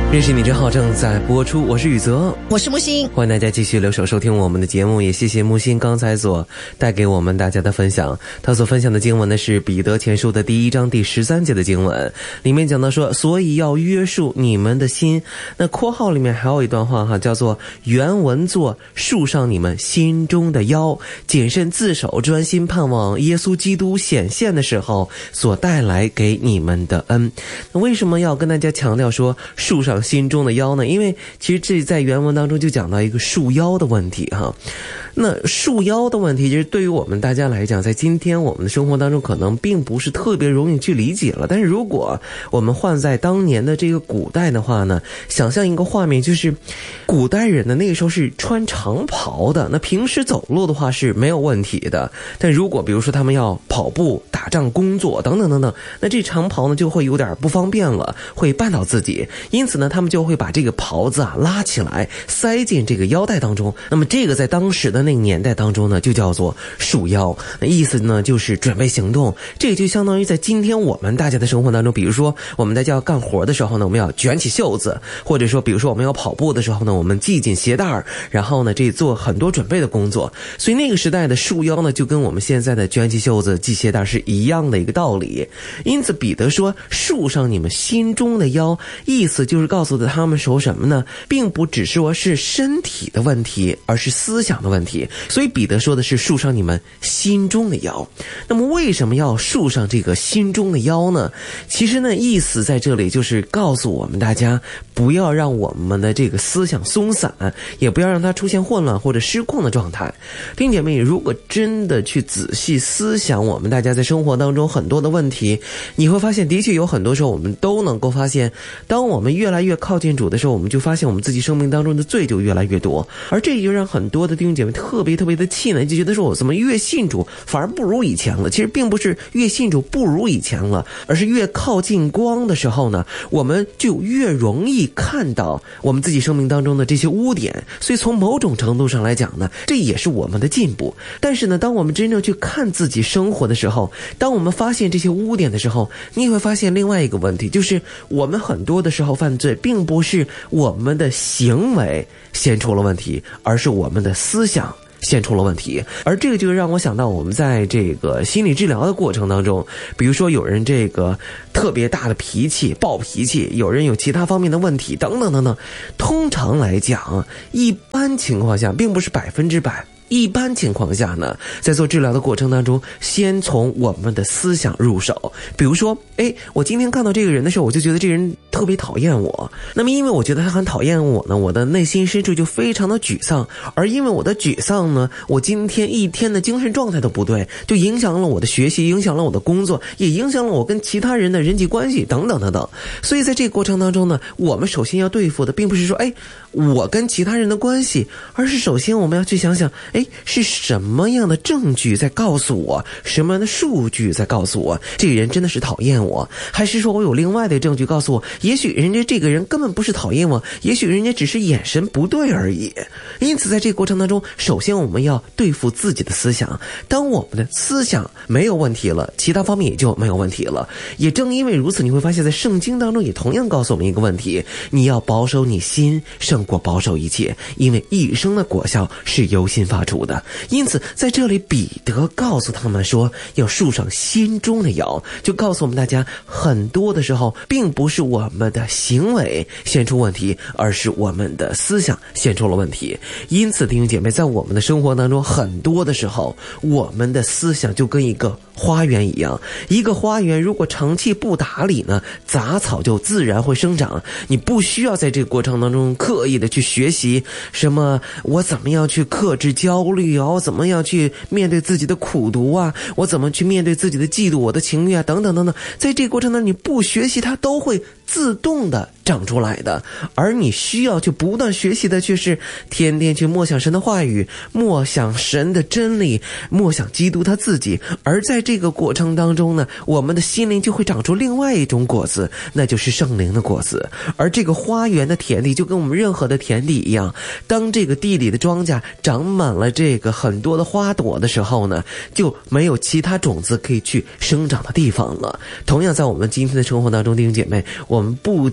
认识你真好正在播出，我是宇泽， 我是木星， 欢迎大家继续留守收听我们的节目，也谢谢木星刚才所带给我们大家的分享。他所分享的经文呢是彼得前书的第1章第13节的经文，里面讲到说，所以要约束你们的心。那括号里面还有一段话哈，叫做原文作束上你们心中的腰，谨慎自守，专心盼望耶稣基督显现的时候所带来给你们的恩。那为什么要跟大家强调说束上心中的腰呢？因为其实这在原文当中就讲到一个束腰的问题哈。那束腰的问题就是对于我们大家来讲，在今天我们的生活当中可能并不是特别容易去理解了，但是如果我们换在当年的这个古代的话呢，想象一个画面，就是古代人呢那个时候是穿长袍的，那平时走路的话是没有问题的，但如果比如说他们要跑步、打仗、工作等等等等，那这长袍呢就会有点不方便了，会绊倒自己，因此呢他们就会把这个袍子拉起来塞进这个腰带当中。那么这个在当时的那个年代当中呢就叫做束腰，那意思呢就是准备行动。这个就相当于在今天我们大家的生活当中，比如说我们在要干活的时候呢，我们要卷起袖子，或者说比如说我们要跑步的时候呢，我们系紧鞋带，然后呢这做很多准备的工作。所以那个时代的束腰呢就跟我们现在的卷起袖子系鞋带是一样的一个道理。因此彼得说束上你们心中的腰，意思就是告诉他们说什么呢，并不只是说是身体的问题，而是思想的问题。所以彼得说的是束上你们心中的腰。那么为什么要束上这个心中的腰呢？其实呢意思在这里就是告诉我们大家，不要让我们的这个思想松散，也不要让它出现混乱或者失控的状态。弟兄姐妹，如果真的去仔细思想我们大家在生活当中很多的问题，你会发现的确有很多时候我们都能够发现，当我们越来越靠近主的时候，我们就发现我们自己生命当中的罪就越来越多，而这就让很多的弟兄姐妹特别的气馁，就觉得说我怎么越信主反而不如以前了。其实并不是越信主不如以前了，而是越靠近光的时候呢，我们就越容易看到我们自己生命当中的这些污点。所以从某种程度上来讲呢，这也是我们的进步。但是呢，当我们真正去看自己生活的时候，当我们发现这些污点的时候，你会发现另外一个问题，就是我们很多的时候犯罪并不是我们的行为先出了问题，而是我们的思想先出了问题。而这个就让我想到我们在这个心理治疗的过程当中，比如说有人这个特别大的脾气、暴脾气，有人有其他方面的问题等等等等。通常来讲，一般情况下并不是100%，一般情况下呢，在做治疗的过程当中，先从我们的思想入手。比如说，我今天看到这个人的时候，我就觉得这个人特别讨厌我。那么因为我觉得他很讨厌我呢，我的内心深处就非常的沮丧。而因为我的沮丧呢，我今天一天的精神状态都不对，就影响了我的学习，影响了我的工作，也影响了我跟其他人的人际关系等等等等。所以在这个过程当中呢，我们首先要对付的并不是说我跟其他人的关系，而是首先我们要去想想是什么样的证据在告诉我，什么样的数据在告诉我这个人真的是讨厌我，还是说我有另外的证据告诉我，也许人家这个人根本不是讨厌我，也许人家只是眼神不对而已。因此在这个过程当中，首先我们要对付自己的思想。当我们的思想没有问题了，其他方面也就没有问题了。也正因为如此，你会发现在圣经当中也同样告诉我们一个问题，你要保守你心胜过保守一切，因为一生的果效是由心发出的。因此在这里彼得告诉他们说要束上心中的腰，就告诉我们大家，很多的时候并不是我们的行为先出问题，而是我们的思想先出了问题。因此弟兄姐妹，在我们的生活当中，很多的时候我们的思想就跟一个花园一样，一个花园如果长期不打理呢，杂草就自然会生长。你不需要在这个过程当中刻意的去学习什么我怎么样去克制焦虑我怎么样去面对自己的苦读啊，我怎么去面对自己的嫉妒、我的情欲啊，等等等等。在这个过程当中，你不学习它都会自动的长出来的。而你需要去不断学习的却是天天去默想神的话语，默想神的真理，默想基督他自己。而在这个过程当中呢，我们的心灵就会长出另外一种果子，那就是圣灵的果子。而这个花园的田地就跟我们任何的田地一样，当这个地里的庄稼长满了这个很多的花朵的时候呢，就没有其他种子可以去生长的地方了。同样在我们今天的生活当中，弟兄姐妹，我们不仅仅像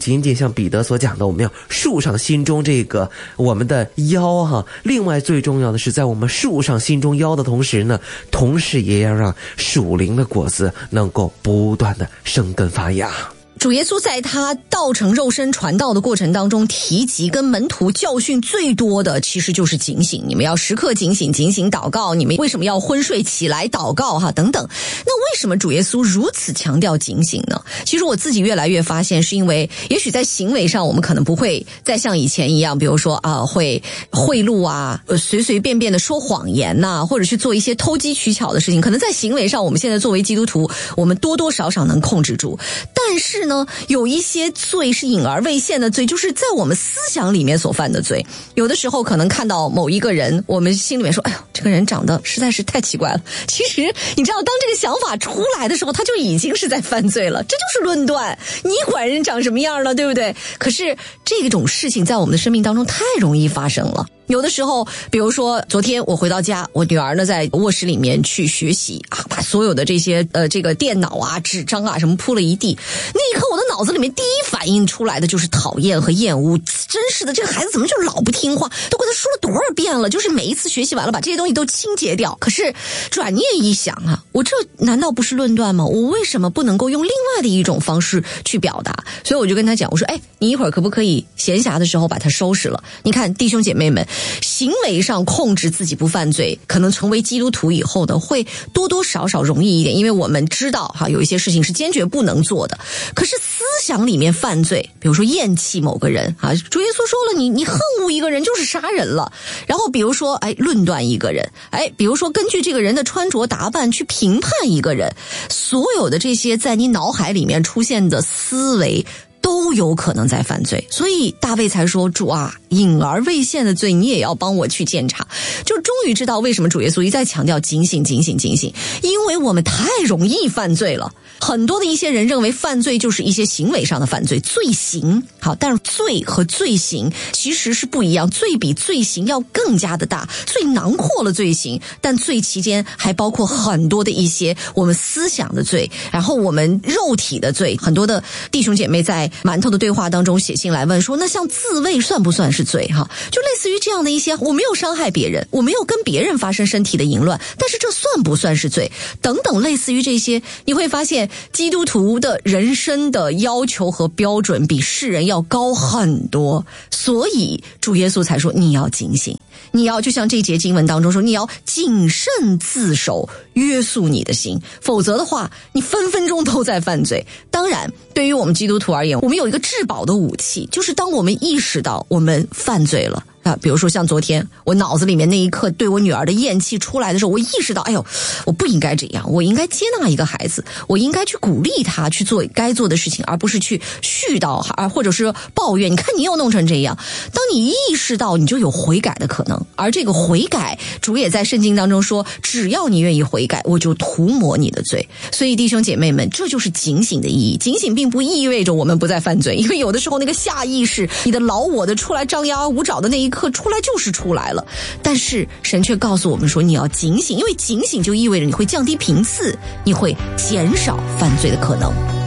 像彼得所讲的，我们要树上心中这个我们的腰哈。另外最重要的是，在我们树上心中腰的同时呢，同时也要让属灵的果子能够不断的生根发芽。 主耶稣在他道成肉身传道的过程当中，提及跟门徒教训最多的其实就是警醒，你们要时刻警醒，警醒祷告，你们为什么要昏睡起来祷告哈等等。那为什么主耶稣如此强调警醒呢？其实我自己越来越发现，是因为也许在行为上我们可能不会再像以前一样，比如说会贿赂啊，随随便便的说谎言呐，或者去做一些偷机取巧的事情，可能在行为上我们现在作为基督徒，我们多多少少能控制住。但是呢，有一些罪是隐而未现的罪，就是在我们思想里面所犯的罪。有的时候可能看到某一个人，我们心里面说，哎呦，这个人长得实在是太奇怪了。其实你知道，当这个想法出来的时候，他就已经是在犯罪了。这就是论断，你管人长什么样了，对不对？可是这种事情在我们的生命当中太容易发生了。有的时候，比如说昨天我回到家，我女儿呢在卧室里面去学习啊，把所有的这些这个电脑啊、纸张啊什么铺了一地。那一刻我的脑子里面第一反应出来的就是讨厌和厌恶。真是的，这个孩子怎么就老不听话？都跟他说了多少遍了，就是每一次学习完了把这些东西都清洁掉。可是转念一想啊，我这难道不是论断吗？我为什么不能够用另外的一种方式去表达？所以我就跟他讲，我说，你一会儿可不可以闲暇的时候把它收拾了？你看弟兄姐妹们，行为上控制自己不犯罪，可能成为基督徒以后的会多多少少容易一点，因为我们知道有一些事情是坚决不能做的。可是思想里面犯罪，比如说厌弃某个人主耶稣说了，你恨恶一个人就是杀人了。然后比如说论断一个人，比如说根据这个人的穿着打扮去评判一个人，所有的这些在你脑海里面出现的思维都有可能在犯罪。所以大卫才说，主啊，隐而未现的罪你也要帮我去检查。就终于知道为什么主耶稣一再强调警醒警醒警醒，因为我们太容易犯罪了。很多的一些人认为犯罪就是一些行为上的犯罪，罪行但是罪和罪行其实是不一样，罪比罪行要更加的大，罪囊括了罪行，但罪期间还包括很多的一些我们思想的罪，然后我们肉体的罪。很多的弟兄姐妹在馒头的对话当中写信来问说，那像自卫算不算是罪就类似于这样的一些，我没有伤害别人，我没有跟别人发生身体的淫乱，但是这算不算是罪等等，类似于这些。你会发现基督徒的人生的要求和标准比世人要高很多，所以主耶稣才说你要警醒，你要就像这节经文当中说，你要谨慎自守，约束你的心，否则的话你分分钟都在犯罪。当然对于我们基督徒而言，我们有一个至宝的武器，就是当我们意识到我们犯罪了比如说像昨天我脑子里面那一刻对我女儿的厌弃出来的时候，我意识到我不应该这样，我应该接纳一个孩子，我应该去鼓励他去做该做的事情，而不是去絮叨或者是抱怨，你看你又弄成这样。当你意识到，你就有悔改的可能，而这个悔改主也在圣经当中说，只要你愿意悔改，我就涂抹你的罪。所以弟兄姐妹们，这就是警醒的意义。警醒并不意味着我们不再犯罪，因为有的时候那个下意识，你的老我的出来张牙舞爪的那一刻出来就是出来了，但是神却告诉我们说，你要警醒，因为警醒就意味着你会降低频次，你会减少犯罪的可能。